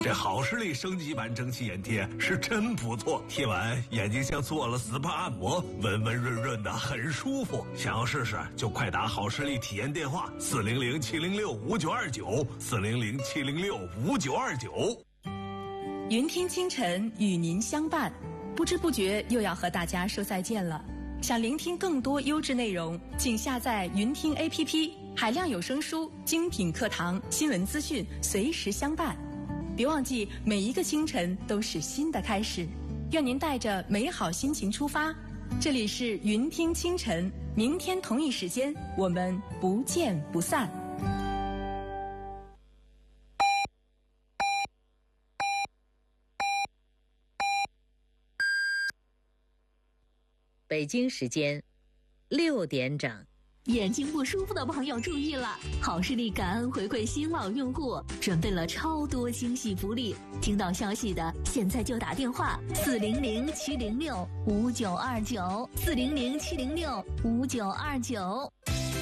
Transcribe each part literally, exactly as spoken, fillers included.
这好视力升级版蒸汽眼贴是真不错，贴完眼睛像做了 S P A 按摩，温温润润的，很舒服。想要试试就快打好视力体验电话四零零七零六五九二九四零零七零六五九二九。 云听清晨与您相伴，不知不觉又要和大家说再见了。想聆听更多优质内容，请下载云听 A P P， 海量有声书、精品课堂、新闻资讯，随时相伴。别忘记，每一个清晨都是新的开始。愿您带着美好心情出发。这里是云听清晨，明天同一时间我们不见不散。 北京时间六点整。 眼睛不舒服的朋友注意了，好视力感恩回馈新老用户，准备了超多惊喜福利。听到消息的现在就打电话四零零七零六五九二九四零零七零六五九二九。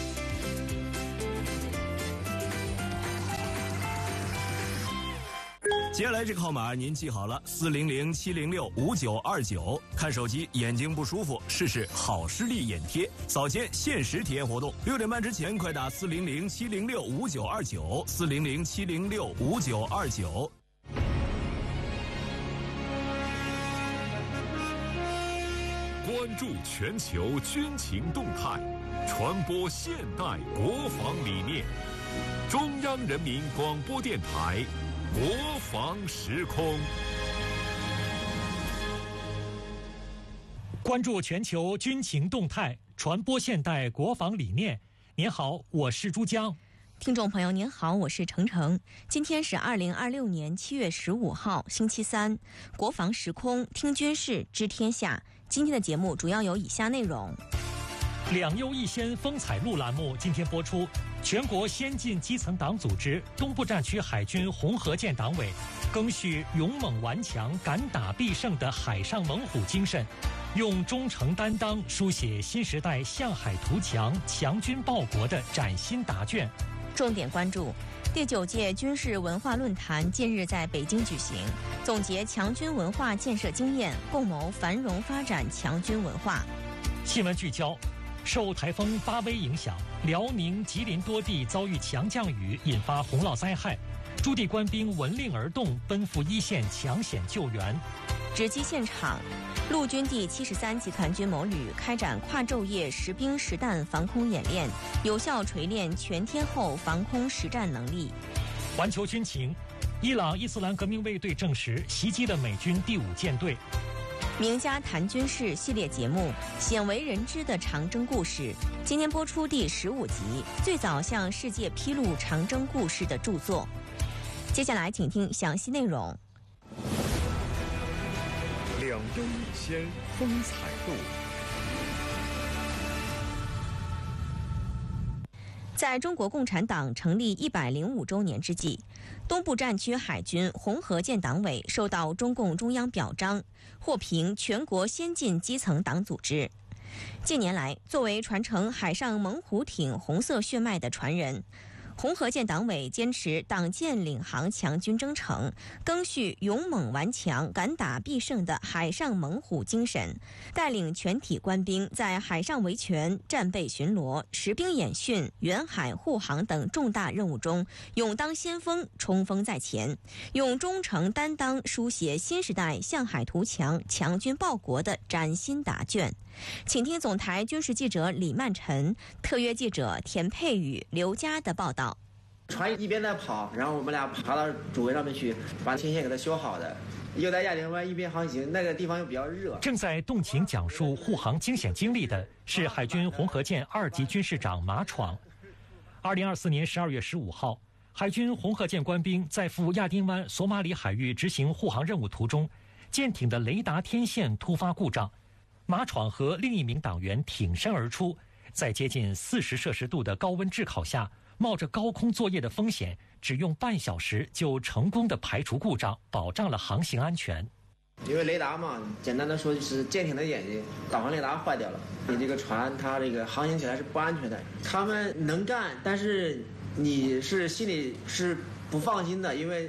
接下来这个号码您记好了，四零零七零六五九二九。看手机眼睛不舒服，试试好视力眼贴，早间限时体验活动。六点半之前快打四零零七零六五九二九四零零七零六五九二九。 关注全球军情动态，传播现代国防理念。中央人民广播电台。国防时空， 关注全球军情动态，传播现代国防理念。您好，我是珠江。 听众朋友您好，我是程程。今天是二零二六年七月十五号，星期三。国防时空，听军事，知天下。今天的节目主要有以下内容： 两优一先风采录栏目今天播出。全国先进基层党组织东部战区海军红河舰党委赓续勇猛顽强、敢打必胜的海上猛虎精神，用忠诚担当书写新时代向海图强、强军报国的崭新答卷。 重点关注第九届军事文化论坛近日在北京举行，总结强军文化建设经验，共谋繁荣发展强军文化。 新闻聚焦：受台风巴威影响，辽宁、吉林多地遭遇强降雨，引发洪涝灾害。驻地官兵闻令而动，奔赴一线抢险救援。 直击现场，陆军第七十三集团军某旅开展跨昼夜实兵实弹防空演练，有效锤炼全天候防空实战能力。 环球军情：伊朗伊斯兰革命卫队证实袭击了美军第五舰队。 名家谈军事系列节目《鲜为人知的长征故事》今天播出第十五集，最早向世界披露长征故事的著作。接下来请听详细内容。 两优一先风采录。 在中国共产党成立一百零五周年之际，东部战区海军红河舰党委受到中共中央表彰，获评全国先进基层党组织。近年来，作为传承海上猛虎艇红色血脉的传人，红河舰党委坚持党建领航强军征程，赓续勇猛顽强、敢打必胜的海上猛虎精神，带领全体官兵在海上维权、战备巡逻、实兵演训、远海护航等重大任务中勇当先锋、冲锋在前，用忠诚担当书写新时代向海图强、强军报国的崭新答卷。请听总台军事记者李曼晨、特约记者田佩宇、刘佳的报道。 船一边在跑，然后我们俩爬到主桅上面去，把天线给它修好的。又在亚丁湾一边航行，那个地方又比较热。 正在动情讲述护航惊险经历的是海军红河舰二级军事长马闯。二零二四年十二月十五号，海军红河舰官兵在赴亚丁湾索马里海域执行护航任务途中，舰艇的雷达天线突发故障，马闯和另一名党员挺身而出，在接近四十摄氏度的高温炙烤下，冒着高空作业的风险，只用半小时就成功地排除故障，保障了航行安全。 因为雷达嘛，简单的说就是舰艇的眼睛，导航雷达坏掉了，你这个船它这个航行起来是不安全的。他们能干，但是你是心里是不放心的，因为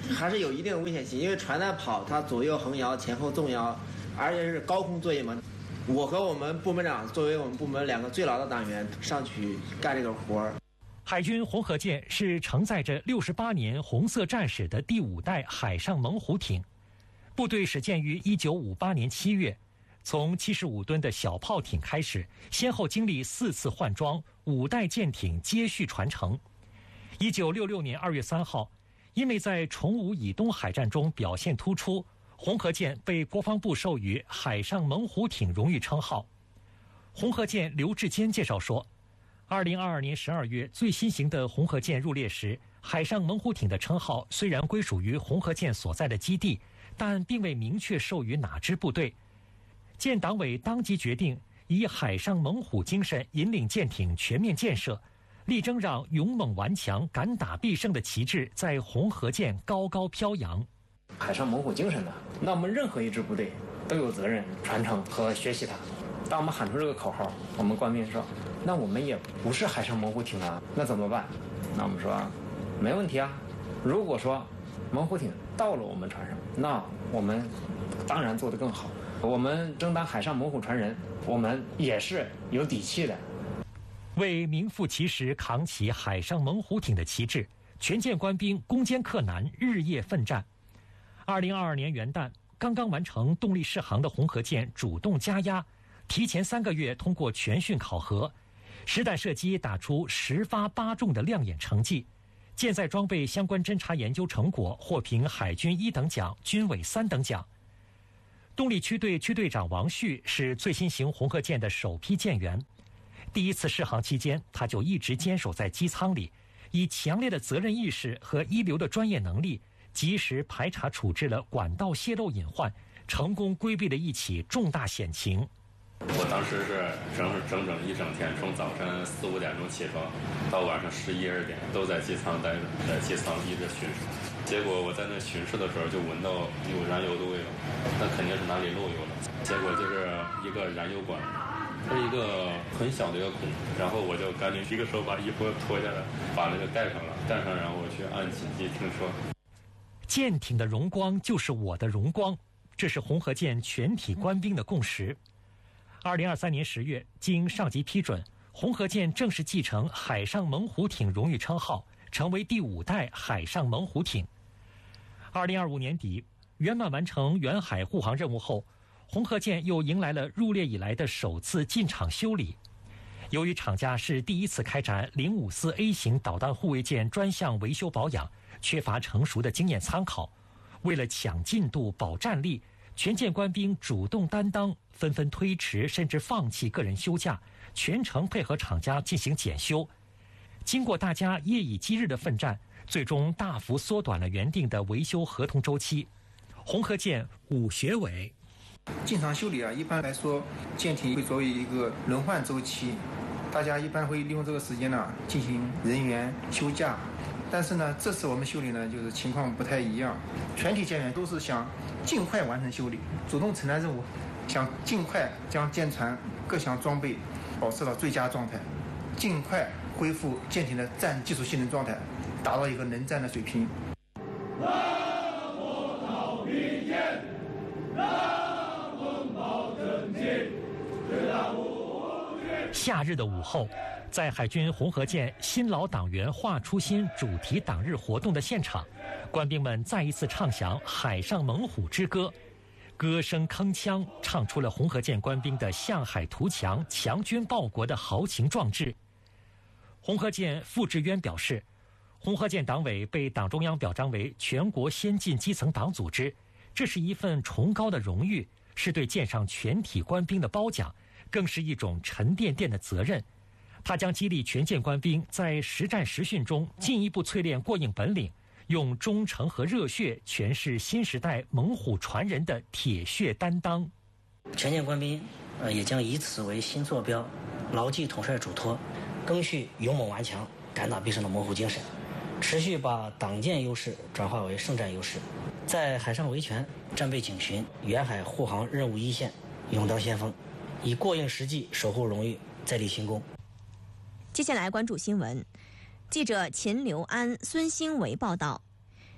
还是有一定的危险性，因为船在跑，它左右横摇、前后纵摇，而且是高空作业嘛。我和我们部门长作为我们部门两个最老的党员上去干这个活儿。 海军红河舰是承载着六十八年红色战史的第五代海上猛虎艇，部队始建于一九五八年七月，从七十五吨的小炮艇开始，先后经历四次换装，五代舰艇接续传承。一九六六年二月三号，因为在崇武以东海战中表现突出，红河舰被国防部授予海上猛虎艇荣誉称号。红河舰刘志坚介绍说，二零二二年十二月最新型的红河舰入列时，海上猛虎艇的称号虽然归属于红河舰所在的基地，但并未明确授予哪支部队。舰党委当即决定以海上猛虎精神引领舰艇全面建设，力争让勇猛顽强、敢打必胜的旗帜在红河舰高高飘扬。 海上猛虎精神呢，那我们任何一支部队都有责任传承和学习它。当我们喊出这个口号，我们官兵说，那我们也不是海上猛虎艇啊，那怎么办？那我们说，没问题啊。如果说猛虎艇到了我们船上，那我们当然做得更好。我们争当海上猛虎传人，我们也是有底气的。 为名副其实扛起海上猛虎艇的旗帜，全舰官兵攻坚克难，日夜奋战。二零二二年元旦，刚刚完成动力试航的红河舰主动加压，提前三个月通过全训考核，实弹射击打出十发八中的亮眼成绩。舰载装备相关侦察研究成果获评海军一等奖、军委三等奖。动力区队区队长王旭是最新型红河舰的首批舰员。第一次试航期间，他就一直坚守在机舱里，以强烈的责任意识和一流的专业能力，及时排查处置了管道泄漏隐患，成功规避了一起重大险情。 我当时是整整整一整天，从早晨四五点钟起床，到晚上十一二点，都在机舱待着，在机舱一直巡视。结果我在那巡视的时候，就闻到有燃油的味道，那肯定是哪里漏油了。结果就是一个燃油管，它是一个很小的一个孔，然后我就赶紧一个手把衣服脱下来，把那个盖上了，盖上，然后我去按紧急停车。 舰艇的荣光就是我的荣光，这是红河舰全体官兵的共识。二零二三年十月，经上级批准，红河舰正式继承海上猛虎艇荣誉称号，成为第五代海上猛虎艇。二零二五年底，圆满完成远海护航任务后，红河舰又迎来了入列以来的首次进场修理。由于厂家是第一次开展零五四 A 型导弹护卫舰专项维修保养，缺乏成熟的经验参考，为了抢进度、保战力，全舰官兵主动担当，纷纷推迟甚至放弃个人休假，全程配合厂家进行检修。经过大家夜以继日的奋战，最终大幅缩短了原定的维修合同周期。红河舰武学委进场修理啊，一般来说舰体会作为一个轮换周期，大家一般会利用这个时间呢进行人员休假。但是呢，这次我们修理呢，就是情况不太一样。全体舰员都是想尽快完成修理，主动承担任务，想尽快将舰船各项装备保持到最佳状态，尽快恢复舰艇的战技术性能状态，达到一个能战的水平。 让我讨并肩，让温饱整齐，让我夏日的午后，在海军红河舰新老党员话出新主题党日活动的现场，官兵们再一次唱响海上猛虎之歌，歌声铿锵，唱出了红河舰官兵的向海图强、强军报国的豪情壮志。红河舰傅志渊表示，红河舰党委被党中央表彰为全国先进基层党组织，这是一份崇高的荣誉，是对舰上全体官兵的褒奖，更是一种沉甸甸的责任。他将激励全舰官兵在实战实训中进一步淬炼过硬本领，用忠诚和热血诠释新时代猛虎传人的铁血担当。 全舰官兵呃也将以此为新坐标，牢记统帅嘱托，赓续勇猛顽强、敢打必胜的猛虎精神，持续把党建优势转化为胜战优势，在海上维权、战备警巡、远海护航任务一线勇当先锋，以过硬实际守护荣誉，再立新功。 接下来关注新闻，记者秦刘安、孙兴维报道。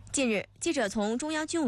近日，记者从中央军委